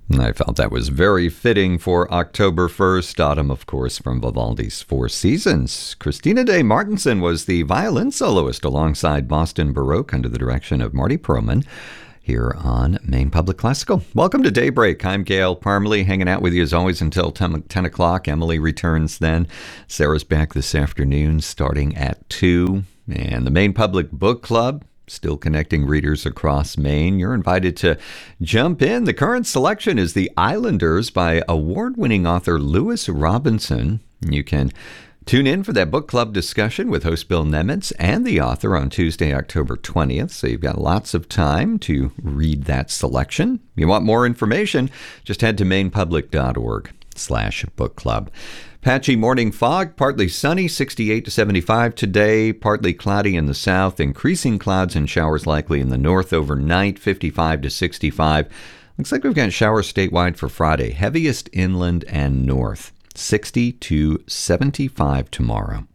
I felt that was very fitting for October 1st, autumn, of course, from Vivaldi's Four Seasons. Christina de Martenson was the violin soloist alongside Boston Baroque under the direction of Marty Perlman here on Maine Public Classical. Welcome to Daybreak. I'm Gail Parmalee, hanging out with you as always until 10 o'clock. Emily returns then. Sarah's back this afternoon starting at 2. And the Maine Public Book Club, still connecting readers across Maine. You're invited to jump in. The current selection is The Islanders by award-winning author Lewis Robinson. You can tune in for that book club discussion with host Bill Nemitz and the author on Tuesday, October 20th. So you've got lots of time to read that selection. If you want more information, just head to mainepublic.org/book club. Patchy morning fog, partly sunny, 68 to 75 today, partly cloudy in the south, increasing clouds and showers likely in the north overnight, 55 to 65. Looks like we've got showers statewide for Friday, heaviest inland and north, 60 to 75 tomorrow.